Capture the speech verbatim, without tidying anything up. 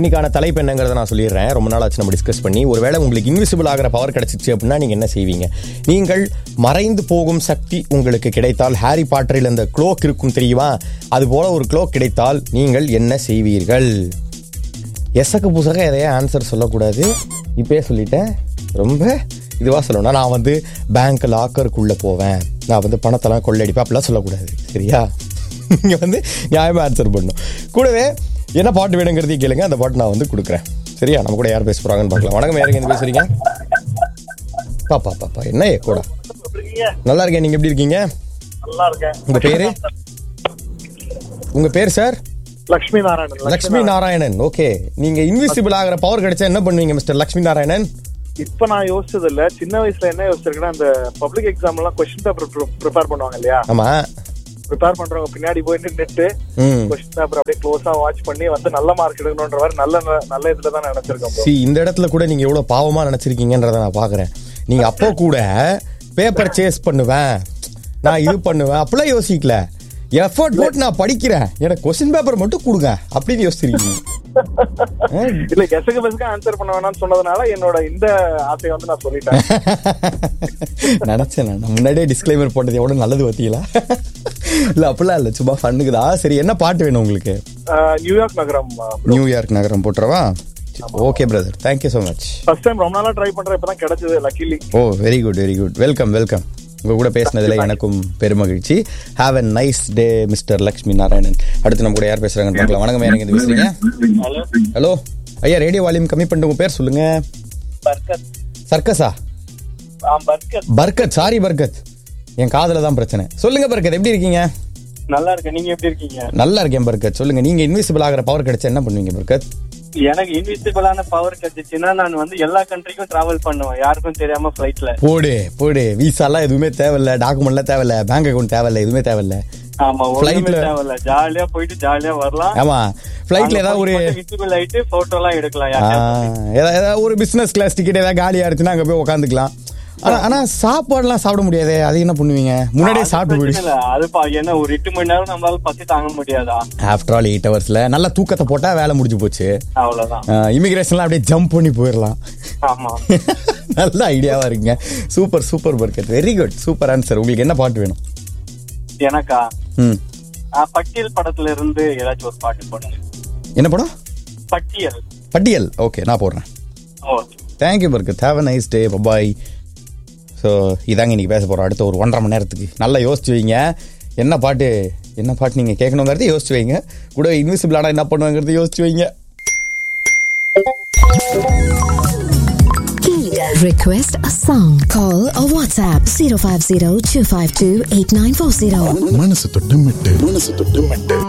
இன்னைக்கான தலைப்பு என்னங்கிறத நான் சொல்லிடுறேன். ரொம்ப நாள் ஆச்சு நம்ம டிஸ்கஸ் பண்ணி. ஒருவேளை உங்களுக்கு இன்விசிபிள் ஆகிற பவர் கிடைச்சிச்சு அப்படின்னா நீங்க என்ன செய்வீங்க? நீங்கள் மறைந்து போகும் சக்தி உங்களுக்கு கிடைத்தால், ஹாரி பாட்டரில் அந்த க்ளோக் இருக்கும் தெரியுமா, அது போல ஒரு க்ளோக் கிடைத்தால் நீங்கள் என்ன செய்வீர்கள்? எசக்கு புசக எதையா ஆன்சர் சொல்லக்கூடாது. இப்பயே சொல்லிட்டேன், ரொம்ப இதுவாக சொல்லணும். நான் வந்து பேங்க் லாக்கருக்குள்ளே போவேன், நான் வந்து பணத்தெல்லாம் கொள்ளடிப்பேன் அப்படிலாம் சொல்லக்கூடாது, சரியா? நீங்கள் வந்து நியாயமாக ஆன்சர் பண்ணணும். கூடவே என்ன பாட்டு வேணுங்கிறதையும் கேளுங்க, அந்த பாட்டு நான் வந்து கொடுக்குறேன், சரியா? நம்ம கூட யார் பேச போகிறாங்கன்னு பார்க்கலாம். வணக்கம், யாருங்க எந்த பேசுகிறீங்க? பாப்பா பாப்பா என்ன கூட நல்லா இருக்கேன். நீங்கள் எப்படி இருக்கீங்க? நல்லா இருக்கேன். உங்கள் பேர்? உங்கள் பேர் சார்? லக்ஷ்மி நாராயணன். லக்ஷ்மி நாராயணன். ஓகே, நீங்க இன்விசிபிள் ஆகிற பவர் கிடைச்சா என்ன பண்ணுவீங்க மிஸ்டர் லக்ஷ்மி நாராயணன்? இப்ப நான் யோசிச்சது இல்ல, சின்ன வயசுல என்ன யோசிச்சிருக்கேன்னா, அந்த பப்ளிக் எக்ஸாம் எல்லாம் கொஸ்டின் பேப்பர் ப்ரிப்பேர் பண்ணுவாங்க இல்லையா? ஆமா. ப்ரிப்பேர் பண்றவங்க பின்னாடி போய் நின்னுட்டு கொஸ்டின் பேப்பர் அப்படியே க்ளோஸா வாட்ச் பண்ணி வந்து நல்ல மார்க் எடுக்கணும்ன்ற மாதிரி நல்ல நல்ல இதுல தான் நினைச்சிருக்கோம். சி, இந்த இடத்துல கூட நீங்க எவ்வளவு பாவமா நினைச்சிருக்கீங்கன்றத நான் பாக்குறேன். நீங்க அப்போ கூட பேப்பர் சேஸ் பண்ணுவேன், நான் இது பண்ணுவேன் அப்படிலாம் யோசிக்கல. எஃபர்ட் போட்டு நான் படிக்கிறேன், எனக்கு கொஸ்டின் பேப்பர் மட்டும் கொடுங்க அப்படின்னு யோசிச்சிருக்கீங்க. இல்ல, கெசக்கு பெசக்கு ஆன்சர் பண்ண வேணாம்னு சொன்னதுனால என்னோட இந்த ஆசையை வந்து நான் சொல்லிட்டேன். நினைச்சேன், நான் முன்னாடியே டிஸ்க்ளைமர் போட்டது எவ்வளவு நல்லது பார்த்தீங்களா? இல்ல அப்படிலாம் இல்ல, சும்மா ஃபண்ணுக்குதா. சரி, என்ன பாட்டு வேணும் உங்களுக்கு? நியூயார்க் நகரம். நியூயார்க் நகரம் போட்டுறவா? Okay brother, thank you so much. First time ரொம்ப நாளா ட்ரை பண்றேன், இப்பதான் கிடைச்சது லக்கிலி. ஓ, very good very good. Welcome welcome. உங்க கூட பேசினதுல எனக்கும் பெருமகிழ்ச்சி. Have a nice day mister Lakshmi Narayanan. அடுத்து நம்ம கூட யார் பேசுறாங்கன்னு பார்க்கலாம். வணக்கம், யாருங்க இருந்து பேசுறீங்க? ஹலோ ஐயா, ரேடியோ வால்யூம் கம்மி பண்ணிட்டு உங்க பேர் சொல்லுங்க. பர்கத். சர்க்கஸா? பர்கத். பர்கத். சாரி பர்கத், என் காதுல தான் பிரச்சனை. சொல்லுங்க பர்கத், எப்படி இருக்கீங்க? நல்லா இருக்கேன், நீங்க எப்படி இருக்கீங்க? நல்லா இருக்கேன் பர்கத். சொல்லுங்க, நீங்க இன்விசிபிள் ஆகிற பவர் கிடைச்சா என்ன பண்ணுவீங்க பர்கத்? எனக்கு இன்விசிபிளான பவர் கிடைச்சிச்சுன்னா நான் வந்து எல்லா கண்ட்ரிக்கும் டிராவல் பண்ணுவேன், யாருக்கும் தெரியாம ஃபிளைட்ல. போடு போடு. விசா எல்லாம் எதுவுமே தேவையில்ல, டாக்குமெண்ட் எல்லாம் தேவையில்ல, பேங்க் அக்கௌண்ட் தேவையில்ல, எதுவுமே தேவையில்ல. ஆமா, ஃபிளைட்ல தேவையில்ல, ஜாலியா போயிட்டு ஜாலியா வரலாம். ஆமா, ஃபிளைட்ல ஏதாவது ஒரு விசிபிள் ஆயிட்டு போட்டோ எல்லாம் எடுக்கலாம். ஏதாவது ஒரு பிசினஸ் கிளாஸ் டிக்கெட் ஏதாவது காலியா இருந்துச்சுன்னா அங்க போய் உட்காந்துக்கலாம். ஆனா சாப்பாடுலாம் சாப்பிட முடியாது, அது என்ன பண்ணுவீங்க? முன்னாடியே சாப்பிட்டு போயிடுச்சு. அது என்ன, ஒரு எட்டு மணி நேரம் நம்மளால பசி தாங்க முடியாதா? ஆஃப்டர் ஆல் எயிட் ஹவர்ஸ்ல நல்ல தூக்கத்தை போட்டா வேலை முடிஞ்சு போச்சு, அவ்வளவுதான். இமிகிரேஷன்லாம் அப்படியே ஜம்ப் பண்ணி போயிடலாம். ஆமா, நல்ல ஐடியாவா இருக்குங்க. Super super Barkat, very good, super answer. உங்களுக்கு என்ன பாட்டு வேணும்? எனக்கா? ம் பட்டியல் படத்துல இருந்து ஏதாச்சும் ஒரு பாட்டு போடுங்க. என்ன படம்? பட்டியல். பட்டியல். ஓகே, நான் போடுறேன். Okay, thank you Barkat. Have a nice day, bye. So இதாங்க இன்னைக்கு பேச போகிறோம். அடுத்த ஒரு ஒன்றரை மணி நேரத்துக்கு நல்லா யோசிச்சு வைங்க, என்ன பாட்டு என்ன பாட்டு நீங்கள் கேட்கணுங்கிறத யோசிச்சு வைங்க. கூட இன்விசிபிள் ஆனால் என்ன பண்ணுவாங்கிறத யோசிச்சு வைங்க. Request a song. Call or WhatsApp zero five zero two five two eight nine four zero. மனசு தொட்டு மெட்டு மனசு தொட்டு மெட்டு